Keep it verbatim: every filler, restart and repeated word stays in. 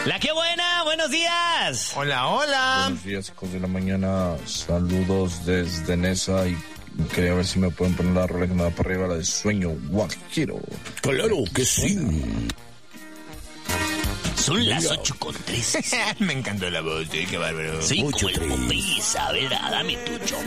La que buena, buenos días. Hola, hola. Buenos días, hijos de la mañana. Saludos desde Nesa y quería ver si me pueden poner la rola que me da para arriba, la de Sueño Guajiro. Claro que sí. Son las ocho con tres. Me encantó la voz, ¿eh? Qué bárbaro. Sí, Ocho, como el tres. Popeye, a ver, dame tuyo.